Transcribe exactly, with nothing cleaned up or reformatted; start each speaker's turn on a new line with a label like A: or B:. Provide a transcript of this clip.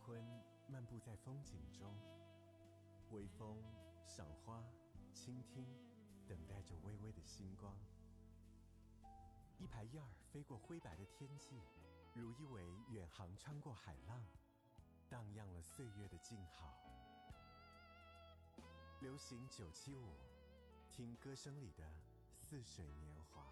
A: 春漫步在风景中，微风、赏花、倾听，等待着微微的星光。一排燕儿飞过灰白的天际，如一尾远航穿过海浪，荡漾了岁月的静好。流行九七五，听歌声里的似水年华。